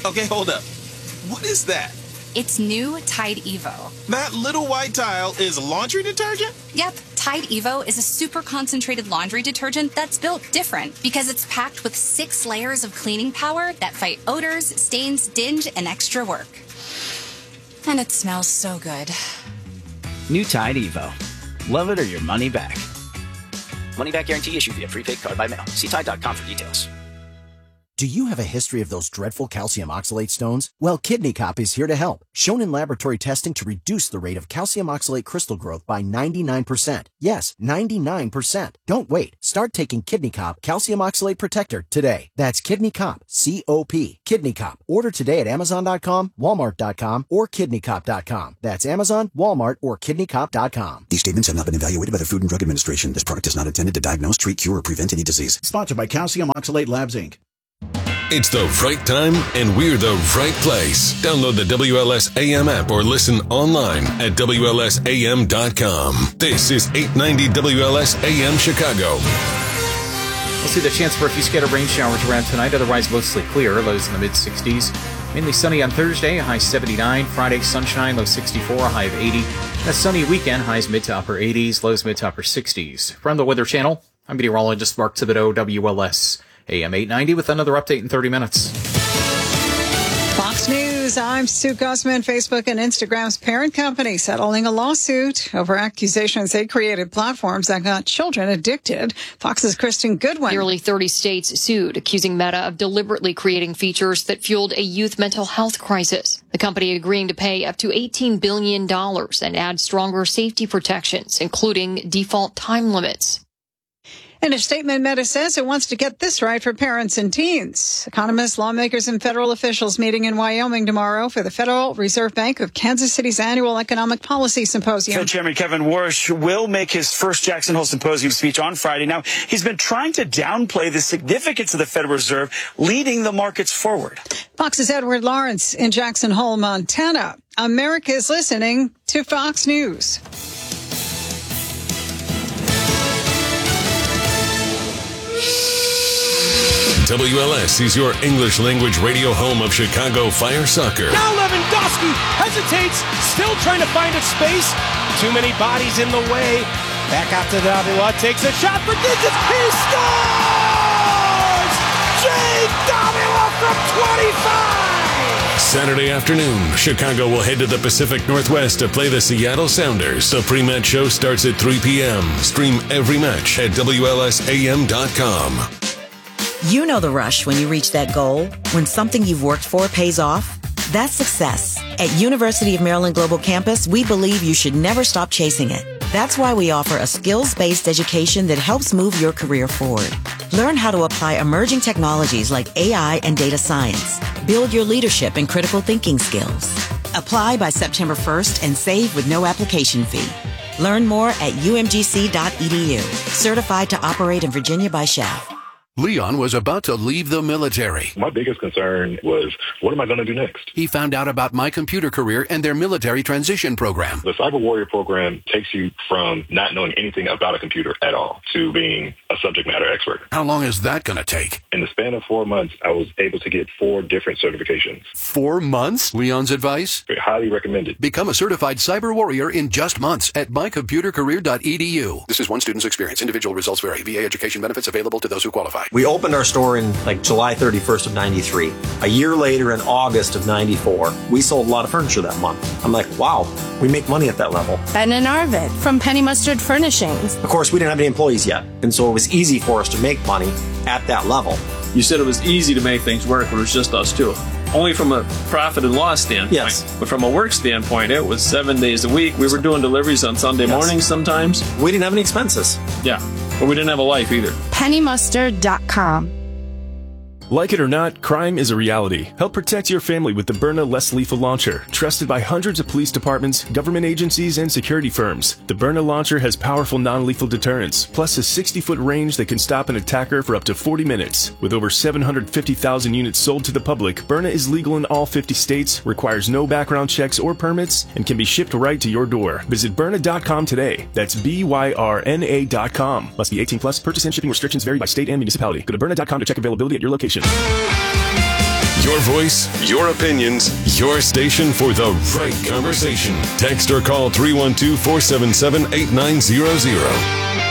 Okay, hold up. What is that? It's new Tide Evo. That little white tile is laundry detergent? Yep, Tide Evo is a super concentrated laundry detergent that's built different because it's packed with 6 layers of cleaning power that fight odors, stains, dinge, and extra work. And it smells so good. New Tide Evo. Love it or your money back. Money back guarantee issued via prepaid card by mail. See Tide.com for details. Do you have a history of those dreadful calcium oxalate stones? Well, Kidney Cop is here to help. Shown in laboratory testing to reduce the rate of calcium oxalate crystal growth by 99%. Yes, 99%. Don't wait. Start taking Kidney Cop Calcium Oxalate Protector today. That's Kidney Cop, C-O-P. Kidney Cop. Order today at Amazon.com, Walmart.com, or KidneyCop.com. That's Amazon, Walmart, or KidneyCop.com. These statements have not been evaluated by the Food and Drug Administration. This product is not intended to diagnose, treat, cure, or prevent any disease. Sponsored by Calcium Oxalate Labs, Inc. It's the right time, and we're the right place. Download the WLS AM app or listen online at WLSAM.com. This is 890 WLS AM Chicago. We'll see the chance for a few scattered rain showers around tonight, otherwise mostly clear, lows in the mid-60s. Mainly sunny on Thursday, a high 79. Friday, sunshine, low 64, a high of 80. A sunny weekend, highs mid to upper 80s, lows mid to upper 60s. From the Weather Channel, I'm meteorologist Mark Thibodeau, WLS AM 890 with another update in 30 minutes. Fox News, I'm Sue Guzman. Facebook and Instagram's parent company settling a lawsuit over accusations they created platforms that got children addicted. Fox's Kristen Goodwin. Nearly 30 states sued, accusing Meta of deliberately creating features that fueled a youth mental health crisis. The company agreeing to pay up to $18 billion and add stronger safety protections, including default time limits. In a statement, Meta says it wants to get this right for parents and teens. Economists, lawmakers, and federal officials meeting in Wyoming tomorrow for the Federal Reserve Bank of Kansas City's annual Economic Policy Symposium. Fed Chairman Kevin Warsh will make his first Jackson Hole Symposium speech on Friday. Now, he's been trying to downplay the significance of the Federal Reserve leading the markets forward. Fox's Edward Lawrence in Jackson Hole, Montana. America is listening to Fox News. WLS is your English language radio home of Chicago Fire Soccer. Now Lewandowski hesitates, still trying to find a space. Too many bodies in the way. Back out to Davila, takes a shot for Digits. He scores! Jay Davila from 25! Saturday afternoon, Chicago will head to the Pacific Northwest to play the Seattle Sounders. The pre-match show starts at 3 p.m. Stream every match at WLSAM.com. You know the rush when you reach that goal, when something you've worked for pays off. That's success. At University of Maryland Global Campus, we believe you should never stop chasing it. That's why we offer a skills-based education that helps move your career forward. Learn how to apply emerging technologies like AI and data science. Build your leadership and critical thinking skills. Apply by September 1st and save with no application fee. Learn more at umgc.edu. Certified to operate in Virginia by SCHEV. Leon was about to leave the military. My biggest concern was, what am I going to do next? He found out about My Computer Career and their military transition program. The Cyber Warrior program takes you from not knowing anything about a computer at all to being a subject matter expert. How long is that going to take? In the span of 4 months, I was able to get 4 different certifications. 4 months? Leon's advice? Highly recommended. Become a certified cyber warrior in just months at mycomputercareer.edu. This is one student's experience. Individual results vary. VA education benefits available to those who qualify. We opened our store in July 31st of 93. A year later in August of 94, we sold a lot of furniture that month. I'm like, wow, we make money at that level. Ben and Arvid from Penny Mustard Furnishings. Of course, we didn't have any employees yet, and so it was easy for us to make money at that level. You said it was easy to make things work when it was just us two. Only from a profit and loss standpoint. Yes. But from a work standpoint, it was 7 days a week. We were doing deliveries on Sunday mornings sometimes. We didn't have any expenses. Yeah, but we didn't have a life either. PennyMustard.com. Like it or not, crime is a reality. Help protect your family with the Byrna Less Lethal Launcher, trusted by hundreds of police departments, government agencies, and security firms. The Byrna launcher has powerful non-lethal deterrence, plus a 60-foot range that can stop an attacker for up to 40 minutes. With over 750,000 units sold to the public, Byrna is legal in all 50 states, requires no background checks or permits, and can be shipped right to your door. Visit Byrna.com today. That's BYRNA.com. Must be 18 plus. Purchase and shipping restrictions vary by state and municipality. Go to Byrna.com to check availability at your location. Your voice, your opinions, your station for the right conversation. Text or call 312-477-8900.